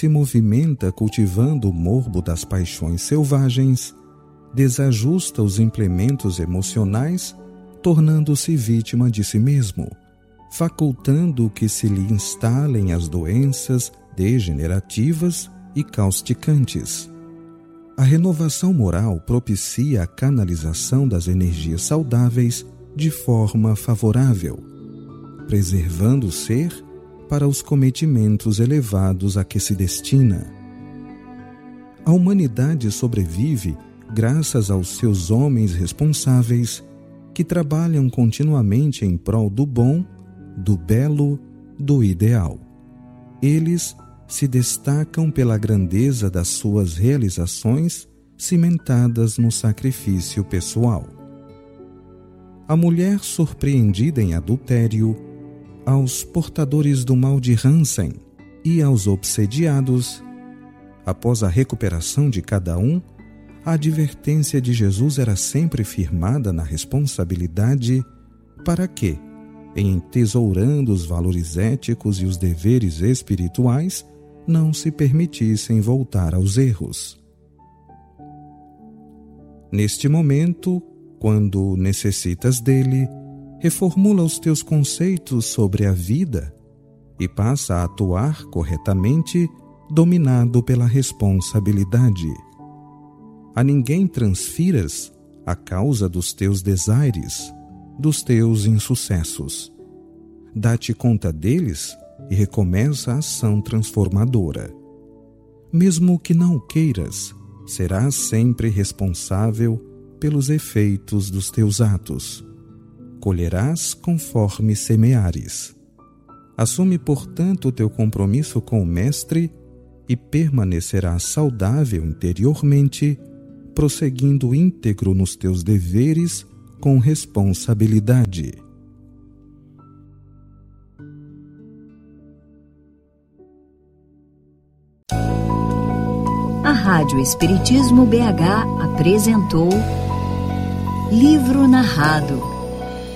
se movimenta cultivando o morbo das paixões selvagens, desajusta os implementos emocionais, tornando-se vítima de si mesmo, facultando que se lhe instalem as doenças degenerativas e causticantes. A renovação moral propicia a canalização das energias saudáveis de forma favorável, preservando o ser para os cometimentos elevados a que se destina. A humanidade sobrevive graças aos seus homens responsáveis que trabalham continuamente em prol do bom, do belo, do ideal. Eles se destacam pela grandeza das suas realizações cimentadas no sacrifício pessoal. A mulher surpreendida em adultério, aos portadores do mal de Hansen e aos obsediados, após a recuperação de cada um, a advertência de Jesus era sempre firmada na responsabilidade para que, em entesourando os valores éticos e os deveres espirituais, não se permitissem voltar aos erros. Neste momento, quando necessitas dele, reformula os teus conceitos sobre a vida e passa a atuar corretamente, dominado pela responsabilidade. A ninguém transfiras a causa dos teus desaires, dos teus insucessos. Dá-te conta deles e recomeça a ação transformadora. Mesmo que não o queiras, serás sempre responsável pelos efeitos dos teus atos. Colherás conforme semeares. Assume, portanto, o teu compromisso com o Mestre e permanecerás saudável interiormente, prosseguindo íntegro nos teus deveres com responsabilidade. A Rádio Espiritismo BH apresentou Livro Narrado,